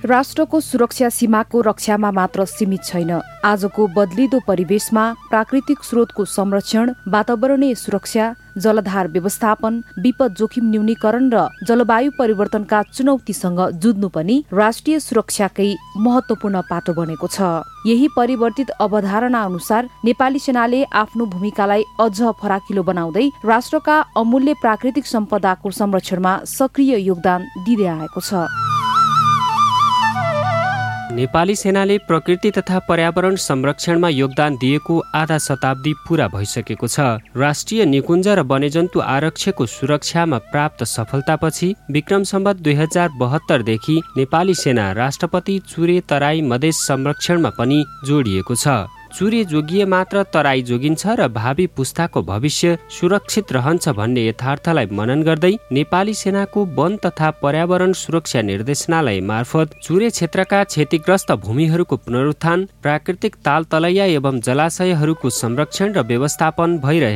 राष्ट्रको सुरक्षा सीमाको रक्षामा मात्र सीमित छैन। आजको बदलिदो परिवेशमा प्राकृतिक स्रोतको संरक्षण, वातावरणीय सुरक्षा, जलधार व्यवस्थापन, विपद जोखिम न्यूनीकरण र जलवायु परिवर्तनका चुनौतीसँग जुझ्नु पनि राष्ट्रिय सुरक्षाकै महत्त्वपूर्ण पाटो बनेको छ। यही परिवर्तित अवधारणा अनुसार नेपाली सेनाले आफ्नो भूमिकालाई अझ फराकिलो बनाउँदै राष्ट्रका अमूल्य प्राकृतिक सम्पदाको संरक्षणमा सक्रिय योगदान दिँदै आएको छ। नेपाली सेनाले प्रकृति तथा पर्यावरण संरक्षणमा योगदान दिएको आधा शताब्दी पूरा भइसकेको छ। राष्ट्रिय निकुञ्ज र वन्यजन्तु आरक्षको सुरक्षामा प्राप्त सफलतापछि विक्रम सम्वत 2072 देखि नेपाली सेना राष्ट्रपति चुरे तराई मधेस संरक्षणमा पनि जोडिएको छ। चुरे जोगिए मात्र तराई जोगिन्छ र भावी पुस्ताको भविष्य सुरक्षित रहन्छ भन्ने यथार्थलाई मनन गर्दै नेपाली सेनाको वन तथा पर्यावरण सुरक्षा निर्देशनालय मार्फत चुरे क्षेत्रका क्षतिग्रस्त भूमिहरूको पुनरुत्थान, प्राकृतिक ताल तलैया एवं जलाशयहरूको संरक्षण र व्यवस्थापन भइरहेको